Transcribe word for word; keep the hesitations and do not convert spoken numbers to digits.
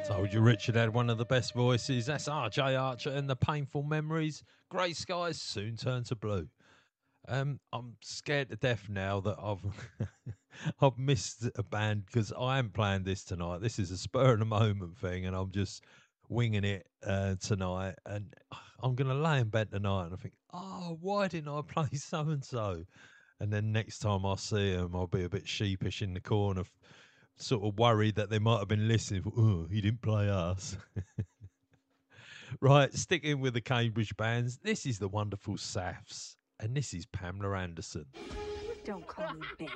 Told you Richard had one of the best voices. That's R J Archer and the Painful Memories. Grey skies soon turn to blue. Um, I'm scared to death now that I've I've missed a band because I haven't planned this tonight. This is a spur of the moment thing, and I'm just winging it uh, tonight. And I'm gonna lay in bed tonight and I think, oh, why didn't I play so and so? And then next time I see them, I'll be a bit sheepish in the corner, f- sort of worried that they might have been listening. For, oh, he didn't play us. Right, sticking with the Cambridge bands, this is the wonderful Safs, and this is Pamela Anderson. Don't call me baby.